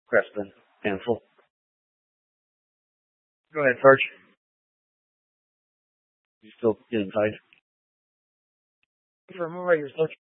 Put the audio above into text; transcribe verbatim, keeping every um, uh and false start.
Crespin, Ansel. Go ahead, Sarge. You still getting tight? For a moment, you're still